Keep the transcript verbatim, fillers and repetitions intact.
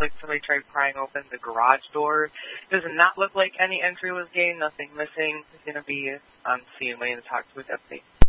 like somebody tried prying open the garage door. Does not look like any entry was gained, nothing missing. He's going to be on scene waiting to talk to his update.